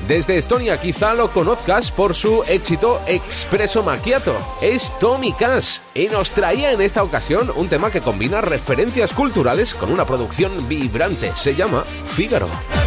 Desde Estonia quizá lo conozcas por su éxito Espresso Macchiato. Es Tommy Cash y nos traía en esta ocasión un tema que combina referencias culturales con una producción vibrante. Se llama Fígaro.